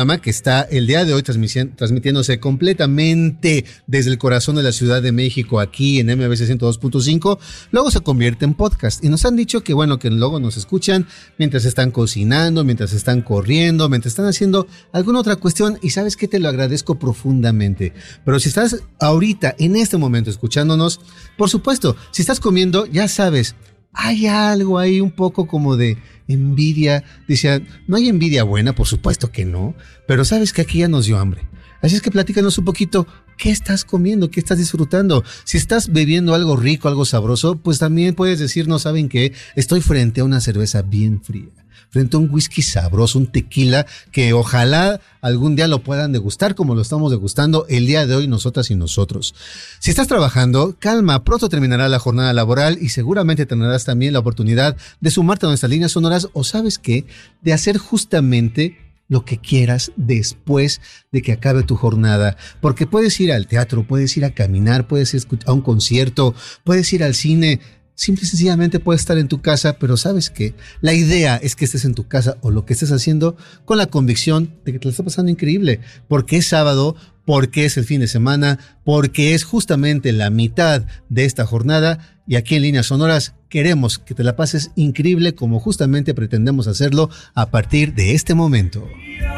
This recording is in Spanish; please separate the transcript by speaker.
Speaker 1: Que está el día de hoy transmitiéndose completamente desde el corazón de la Ciudad de México, aquí en MBC 102.5, luego se convierte en podcast. Y nos han dicho que bueno, que luego nos escuchan mientras están cocinando, mientras están corriendo, mientras están haciendo alguna otra cuestión. Y sabes que te lo agradezco profundamente. Pero si estás ahorita, en este momento, escuchándonos, por supuesto, si estás comiendo, ya sabes, hay algo ahí un poco como de envidia. Dice, no hay envidia buena, por supuesto que no, pero sabes que aquí ya nos dio hambre. Así es que platícanos un poquito, ¿qué estás comiendo? ¿Qué estás disfrutando? Si estás bebiendo algo rico, algo sabroso, pues también puedes decirnos, ¿saben qué? Estoy frente a una cerveza bien fría, frente a un whisky sabroso, un tequila que ojalá algún día lo puedan degustar como lo estamos degustando el día de hoy nosotras y nosotros. Si estás trabajando, calma, pronto terminará la jornada laboral y seguramente tendrás también la oportunidad de sumarte a nuestras líneas sonoras o ¿sabes qué? De hacer justamente lo que quieras después de que acabe tu jornada, porque puedes ir al teatro, puedes ir a caminar, puedes ir a un concierto, puedes ir al cine. Simple y sencillamente puedes estar en tu casa, pero ¿sabes qué? La idea es que estés en tu casa o lo que estés haciendo con la convicción de que te lo está pasando increíble, porque es sábado, porque es el fin de semana, porque es justamente la mitad de esta jornada y aquí en Líneas Sonoras queremos que te la pases increíble como justamente pretendemos hacerlo a partir de este momento.